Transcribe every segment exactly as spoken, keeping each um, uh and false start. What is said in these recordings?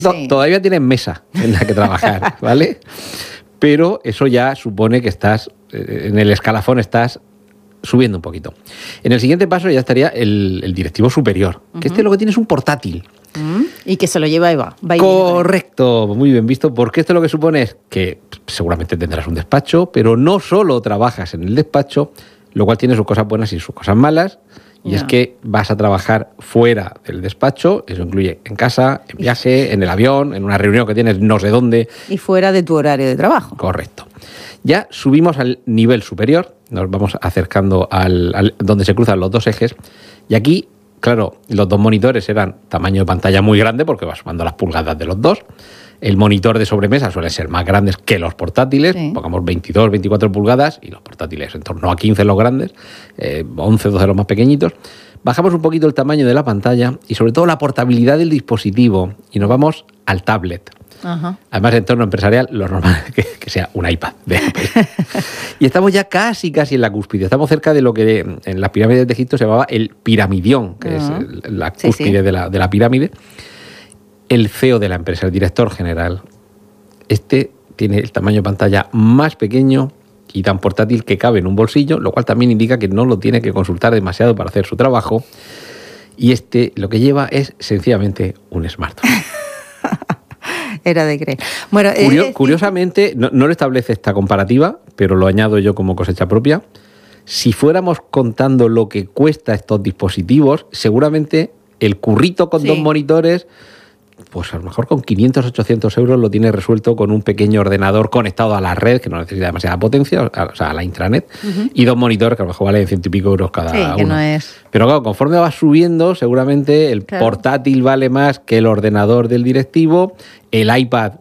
Sí. Todavía tienes mesa en la que trabajar, ¿vale? Pero eso ya supone que estás, en el escalafón estás subiendo un poquito. En el siguiente paso ya estaría el, el directivo superior, uh-huh. que este lo que tiene es un portátil. Uh-huh. Y que se lo lleva y va. va Correcto, muy bien visto, porque esto lo que supone es que seguramente tendrás un despacho, pero no solo trabajas en el despacho, lo cual tiene sus cosas buenas y sus cosas malas, y yeah. es que vas a trabajar fuera del despacho, eso incluye en casa, en viaje, en el avión, en una reunión que tienes no sé dónde. Y fuera de tu horario de trabajo. Correcto. Ya subimos al nivel superior, nos vamos acercando al, al donde se cruzan los dos ejes, y aquí, claro, los dos monitores eran tamaño de pantalla muy grande porque vas sumando las pulgadas de los dos. El monitor de sobremesa suele ser más grandes que los portátiles, sí. pongamos veintidós, veinticuatro pulgadas, y los portátiles en torno a quince los grandes, eh, once, doce los más pequeñitos. Bajamos un poquito el tamaño de la pantalla y sobre todo la portabilidad del dispositivo y nos vamos al tablet. Ajá. Además, en entorno empresarial, lo normal es que, que sea un iPad de Apple. Y estamos ya casi, casi en la cúspide. Estamos cerca de lo que en las pirámides de Egipto se llamaba el piramidión, que uh-huh. es el, la cúspide sí, sí. De, la, de la pirámide. El C E O de la empresa, el director general, este tiene el tamaño de pantalla más pequeño y tan portátil que cabe en un bolsillo, lo cual también indica que no lo tiene que consultar demasiado para hacer su trabajo. Y este lo que lleva es sencillamente un smartphone. Era de creer. Bueno, Curio, eh, curiosamente, no, no lo establece esta comparativa, pero lo añado yo como cosecha propia. Si fuéramos contando lo que cuesta estos dispositivos, seguramente el currito con sí. dos monitores, pues a lo mejor con quinientos, ochocientos euros lo tiene resuelto con un pequeño ordenador conectado a la red, que no necesita demasiada potencia, o sea, a la intranet, uh-huh. y dos monitores que a lo mejor valen ciento y pico euros cada sí, uno. Que no es... Pero claro, conforme vas subiendo, seguramente el claro. portátil vale más que el ordenador del directivo, el iPad,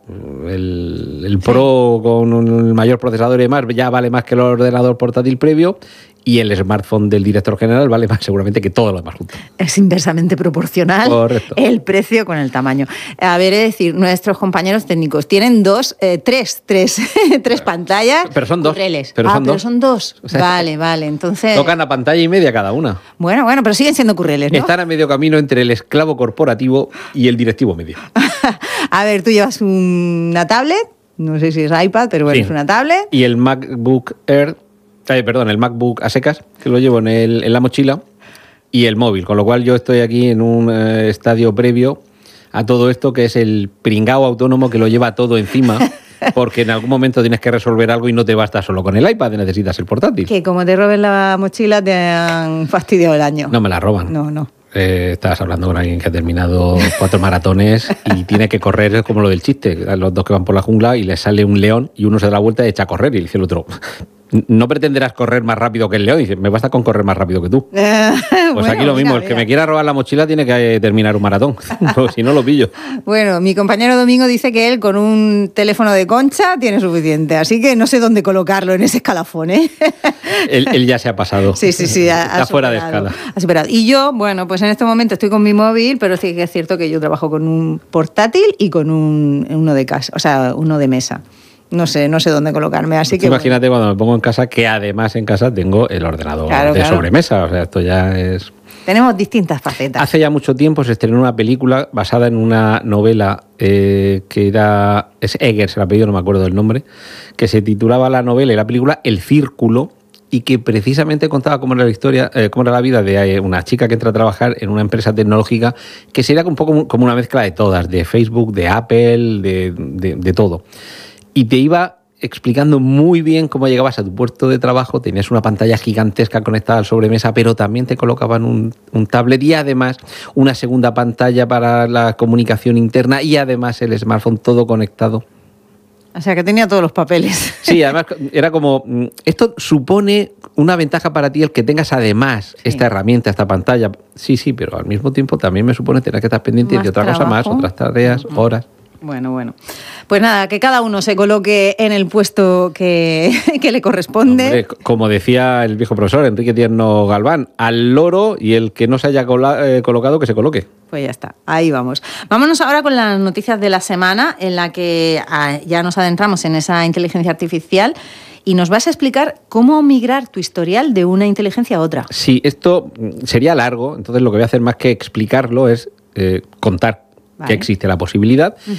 el, el Pro sí. con un mayor procesador y demás, ya vale más que el ordenador portátil previo, y el smartphone del director general vale más seguramente que todo lo demás junto. Es inversamente proporcional. Correcto. El precio con el tamaño. A ver, es decir, nuestros compañeros técnicos tienen dos, eh, tres, tres, tres pantallas. Pero son dos. Pero ah, son pero dos. son dos. O sea, vale, vale. Entonces. Tocan a pantalla y media cada una. Bueno, bueno, pero siguen siendo curreles, ¿no? Están a medio camino entre el esclavo corporativo y el directivo medio. A ver, tú llevas una tablet, no sé si es iPad, pero bueno, sí. es una tablet. Y el MacBook Air. Eh, perdón, el MacBook a secas, que lo llevo en, el, en la mochila, y el móvil, con lo cual yo estoy aquí en un eh, estadio previo a todo esto, que es el pringao autónomo que lo lleva todo encima, porque en algún momento tienes que resolver algo y no te basta solo con el iPad, necesitas el portátil. Que como te roben la mochila te han fastidiado el año. No me la roban. No, no. Eh, estabas hablando con alguien que ha terminado cuatro maratones y tiene que correr como lo del chiste, los dos que van por la jungla y les sale un león y uno se da la vuelta y echa a correr y le dice el otro... No pretenderás correr más rápido que el león. Dice, me basta con correr más rápido que tú. Eh, pues bueno, aquí lo mismo, mira, el que mira. me quiera robar la mochila tiene que terminar un maratón. Si no, lo pillo. Bueno, mi compañero Domingo dice que él con un teléfono de concha tiene suficiente. Así que no sé dónde colocarlo en ese escalafón, ¿eh? Él, él ya se ha pasado. Sí, sí, sí. Ha, Está ha fuera superado, de escala. Ha superado. Y yo, bueno, pues en este momento estoy con mi móvil, pero sí que es cierto que yo trabajo con un portátil y con un, uno de casa, o sea, uno de mesa. No sé, no sé dónde colocarme, así que... Imagínate bueno. cuando me pongo en casa, que además en casa tengo el ordenador claro, de claro. sobremesa, o sea, esto ya es... Tenemos distintas facetas. Hace ya mucho tiempo se estrenó una película basada en una novela eh, que era... Es Eggers, el apellido, no me acuerdo del nombre, que se titulaba la novela y la película El Círculo, y que precisamente contaba cómo era la historia, eh, cómo era la vida de una chica que entra a trabajar en una empresa tecnológica que sería un poco como una mezcla de todas, de Facebook, de Apple, de, de, de todo. Y te iba explicando muy bien cómo llegabas a tu puesto de trabajo, tenías una pantalla gigantesca conectada al sobremesa, pero también te colocaban un, un tablet y además una segunda pantalla para la comunicación interna y además el smartphone todo conectado. O sea, que tenía todos los papeles. Sí, además era como, esto supone una ventaja para ti el que tengas además sí. esta herramienta, esta pantalla. Sí, sí, pero al mismo tiempo también me supone tener que estar pendiente más de otra trabajo. cosa más, otras tareas, uh-huh. horas. Bueno, bueno. Pues nada, que cada uno se coloque en el puesto que, que le corresponde. Hombre, como decía el viejo profesor Enrique Tierno Galván, al loro, y el que no se haya cola, eh, colocado, que se coloque. Pues ya está, ahí vamos. Vámonos ahora con las noticias de la semana, en la que ah, ya nos adentramos en esa inteligencia artificial y nos vas a explicar cómo migrar tu historial de una inteligencia a otra. Sí, esto sería largo, entonces lo que voy a hacer más que explicarlo es eh, contar Vale. Ya existe la posibilidad.